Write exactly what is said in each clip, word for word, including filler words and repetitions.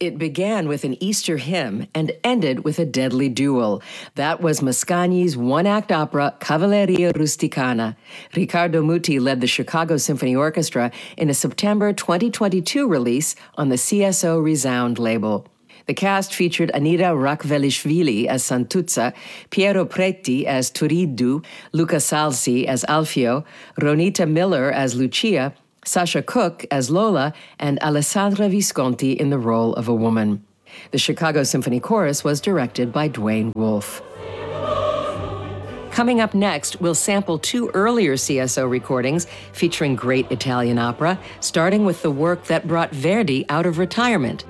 It began with an Easter hymn and ended with a deadly duel. That was Mascagni's one-act opera, Cavalleria Rusticana. Riccardo Muti led the Chicago Symphony Orchestra in a September twenty twenty-two release on the C S O Resound label. The cast featured Anita Rakvelishvili as Santuzza, Piero Preti as Turiddu, Luca Salsi as Alfio, Ronita Miller as Lucia, Sasha Cook as Lola, and Alessandra Visconti in the role of a woman. The Chicago Symphony Chorus was directed by Dwayne Wolfe. Coming up next, we'll sample two earlier C S O recordings featuring great Italian opera, starting with the work that brought Verdi out of retirement.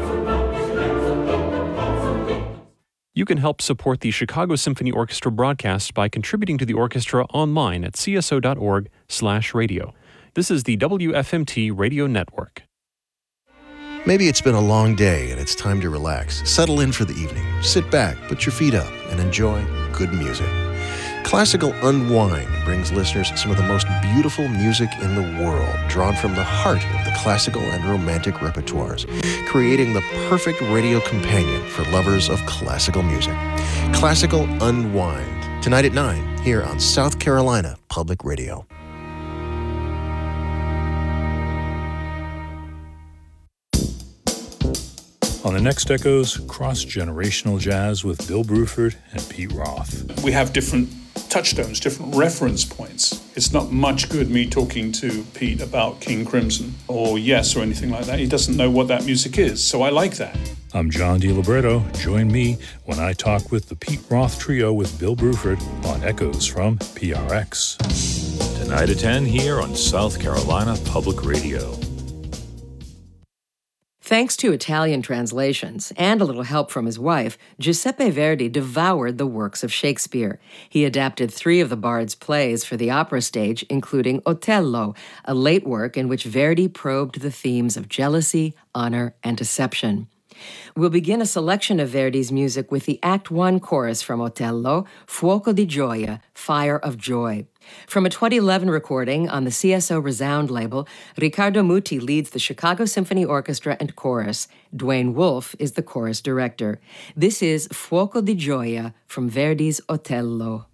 You can help support the Chicago Symphony Orchestra broadcast by contributing to the orchestra online at c s o dot org slash radio. This is the W F M T Radio Network. Maybe it's been a long day and it's time to relax. Settle in for the evening. Sit back, put your feet up, and enjoy good music. Classical Unwind brings listeners some of the most beautiful music in the world, drawn from the heart of the classical and romantic repertoires, creating the perfect radio companion for lovers of classical music. Classical Unwind, tonight at nine, here on South Carolina Public Radio. On the next Echoes, cross-generational jazz with Bill Bruford and Pete Roth. We have different touchstones, different reference points. It's not much good me talking to Pete about King Crimson or Yes or anything like that. He doesn't know what that music is, so I like that. I'm John DiLibretto. Join me when I talk with the Pete Roth Trio with Bill Bruford on Echoes from P R X. Tonight at ten here on South Carolina Public Radio. Thanks to Italian translations and a little help from his wife, Giuseppe Verdi devoured the works of Shakespeare. He adapted three of the Bard's plays for the opera stage, including Otello, a late work in which Verdi probed the themes of jealousy, honor, and deception. We'll begin a selection of Verdi's music with the Act One chorus from Otello, Fuoco di Gioia, Fire of Joy. From a twenty eleven recording on the C S O Resound label, Riccardo Muti leads the Chicago Symphony Orchestra and Chorus. Dwayne Wolfe is the chorus director. This is Fuoco di Gioia from Verdi's Otello.